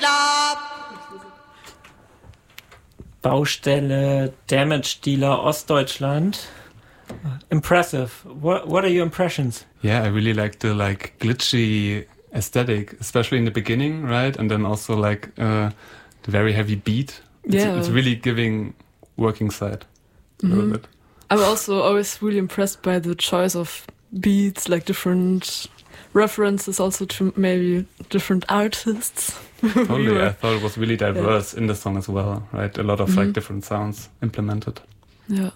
Dealer. Baustelle Damage Dealer Ostdeutschland. Impressive. What are your impressions? Yeah, I really like the glitchy aesthetic, especially in the beginning, right? And then also the very heavy beat. It's really giving Working Side a little bit. I'm also always really impressed by the choice of beats, like different references also to maybe different artists. Totally, I thought it was really diverse in the song as well, right? A lot of different sounds implemented. Yeah.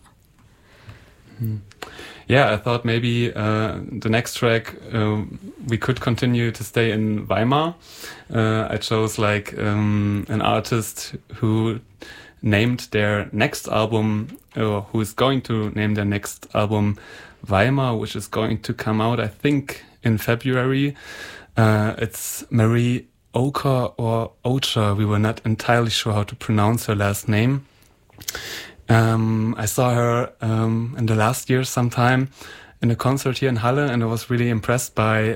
Yeah, I thought maybe the next track we could continue to stay in Weimar. I chose an artist who named their next album, or who is going to name their next album Weimar, which is going to come out, I think, in February. It's Marie Oka or Ocha. We were not entirely sure how to pronounce her last name. I saw her in the last year sometime in a concert here in Halle, and I was really impressed by,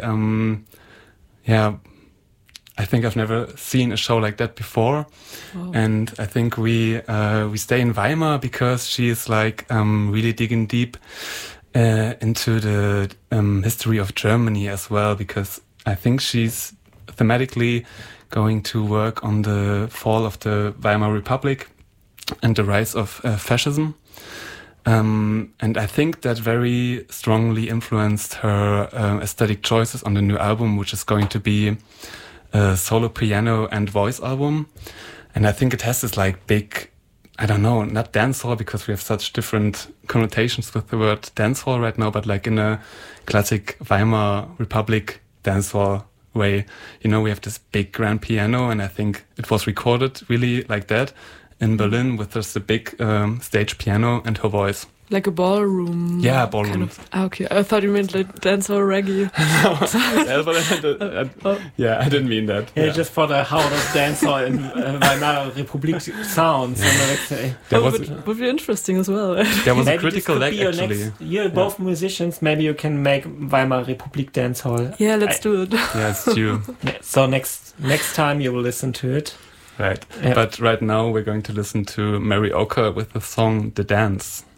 I think I've never seen a show like that before. Wow. And I think we stay in Weimar because she is really digging deep into the history of Germany as well, because I think she's thematically going to work on the fall of the Weimar Republic and the rise of fascism. And I think that very strongly influenced her aesthetic choices on the new album, which is going to be a solo piano and voice album. And I think it has this big, I don't know, not dancehall, because we have such different connotations with the word dancehall right now, but in a classic Weimar Republic dancehall way. We have this big grand piano, and I think it was recorded really like that in Berlin with just a big stage piano and her voice. Like a ballroom. Yeah, ballroom. Okay, I thought you meant dancehall reggae. I didn't mean that. Yeah, just for the how does dancehall in Weimar Republic sounds. That would be interesting as well. There was a critical leg, actually. You're both musicians. Maybe you can make Weimar Republic dancehall. Yeah, let's do it. Yeah, it's true. So next time you will listen to it. Right. Yeah. But right now we're going to listen to Mary Oka with the song The Dance.